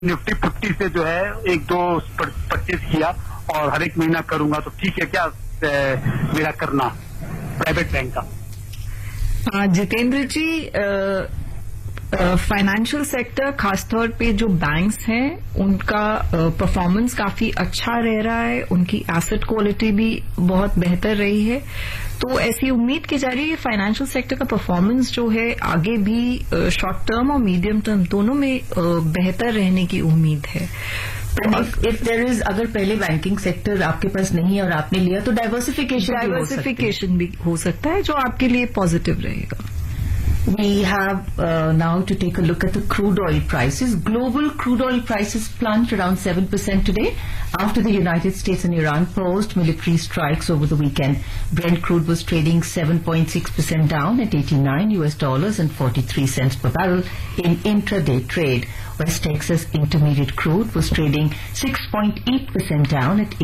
Nifty 50 से जो है 1-2 परचेज किया और हर एक महीना करूंगा, तो ठीक है क्या मेरा करना प्राइवेट बैंक का? जितेंद्र जी, फाइनेंशियल सेक्टर खासतौर पे जो बैंक्स हैं उनका परफॉर्मेंस काफी अच्छा रह रहा है, उनकी एसेट क्वालिटी भी बहुत बेहतर रही है, तो ऐसी उम्मीद की जा रही है फाइनेंशियल सेक्टर का परफॉर्मेंस जो है आगे भी शॉर्ट टर्म और मीडियम टर्म दोनों में बेहतर रहने की उम्मीद है। इफ देयर इज, अगर पहले बैंकिंग सेक्टर आपके पास नहीं है और आपने लिया तो डाइवर्सिफिकेशन भी हो सकता है जो आपके लिए पॉजिटिव रहेगा। We have now to take a look at the crude oil prices. Global crude oil prices plunged around 7% today after the United States and Iran paused military strikes over the weekend. Brent crude was trading 7.6% down at $89.43 per barrel in intraday trade. West Texas Intermediate crude was trading 6.8% down at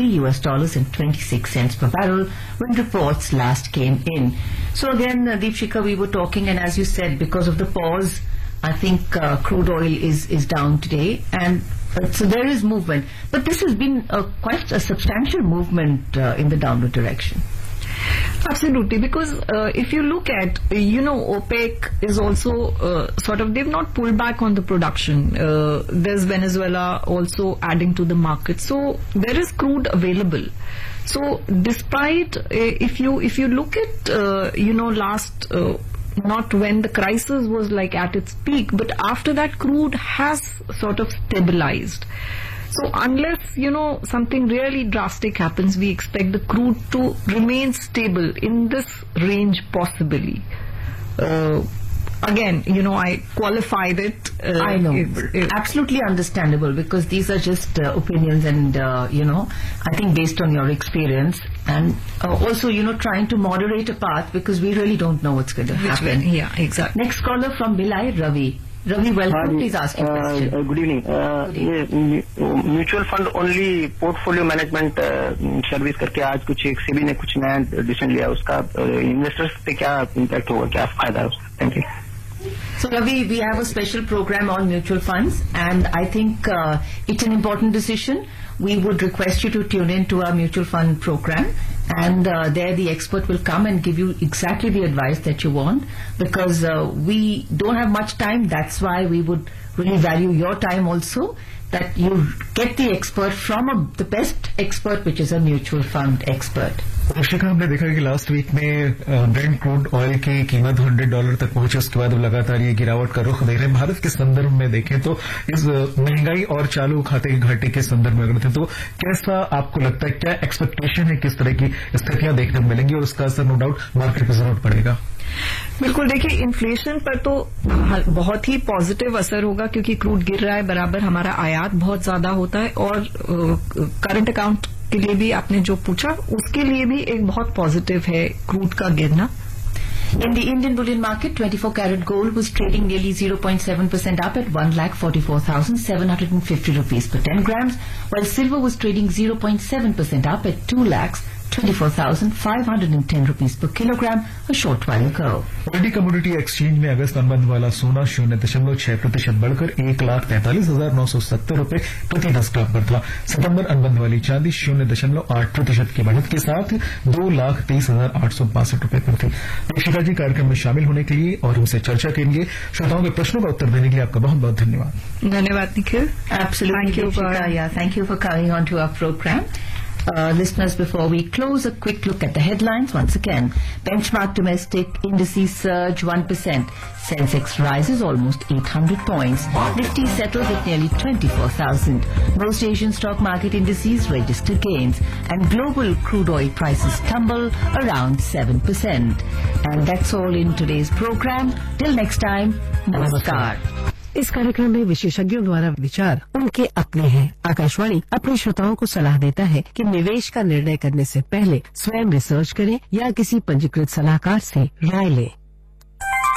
$83.26 per barrel when reports last came in. So again, Deepshika, we were talking, and as you said, because of the pause, I think crude oil is down today, and so there is movement. But this has been quite a substantial movement in the downward direction. Absolutely, because if you look at, OPEC is also sort of, they've not pulled back on the production. There's Venezuela also adding to the market. So there is crude available. So despite, if you look at, last, not when the crisis was like at its peak, but after that crude has sort of stabilized. So unless, something really drastic happens, we expect the crude to remain stable in this range possibly. Again, I qualified it. I know. Absolutely understandable, because these are just opinions and, I think based on your experience and also, trying to moderate a path, because we really don't know what's going to happen. Yeah, exactly. Next caller from Bilai, Ravi. Ravi, welcome. Please ask your question. Good evening. Mutual fund only portfolio management service करके आज कुछ एक सेबी ने कुछ नया decision लिया, उसका investors पे क्या इम्पैक्ट होगा, क्या फायदा है उसका? Thank you. So Ravi, we have a special program on mutual funds, and I think it's an important decision. We would request you to tune in to our mutual fund program, and there the expert will come and give you exactly the advice that you want, because we don't have much time. That's why we would really value your time also, that you get the expert from the best expert, which is a mutual fund expert. शिखा, हमने देखा कि last week में Brent crude oil की कीमत $100 तक पहुंची, उसके बाद लगातार ये गिरावट का रुख देख रहे हैं। भारत के संदर्भ में देखें तो इस महंगाई और चालू खाते की घाटे के संदर्भ में अगर थे तो कैसा आपको लगता है, क्या एक्सपेक्टेशन है, किस तरह की स्थितियां देखने को मिलेंगी और उसका असर नो डाउट मार्केट पर जरूर पड़ेगा? बिल्कुल, देखिए इन्फ्लेशन पर तो बहुत ही पॉजिटिव असर होगा, क्योंकि क्रूड गिर रहा है, बराबर हमारा आयात बहुत ज्यादा होता है, और करंट अकाउंट के लिए भी आपने जो पूछा उसके लिए भी एक बहुत पॉजिटिव है क्रूड का गिरना. In the Indian bullion market, 24-karat gold was trading nearly 0.7% up at 1,44,750 rupees per 10 grams, while silver was trading 0.7% up at 2,24,510 rupees per kilogram a short while ago. World commodity exchange में अगस्त अनुबंध वाला सोना 0.6% बढ़कर 1,43,970 रुपए प्रति 10 ग्राम पर था. सितंबर अनुबंध वाली चांदी 0.8% की बढ़त के साथ 2,23,862 रुपए पर थी. शिखा जी, कार्यक्रम में शामिल होने के लिए और हमसे चर्चा के लिए, श्रोताओं के प्रश्नों का उत्तर देने के लिए आपका बहुत बहुत धन्यवाद. धन्यवाद Nikhil. Absolutely. Thank you for coming on to our program. Listeners, before we close, a quick look at the headlines once again. Benchmark domestic indices surge 1%. Sensex rises almost 800 points. Nifty settled at nearly 24,000. Most Asian stock market indices register gains. And global crude oil prices tumble around 7%. And that's all in today's program. Till next time, namaskar. इस कार्यक्रम में विशेषज्ञों द्वारा विचार उनके अपने हैं. आकाशवाणी अपने श्रोताओं को सलाह देता है कि निवेश का निर्णय करने से पहले स्वयं रिसर्च करें या किसी पंजीकृत सलाहकार से राय लें.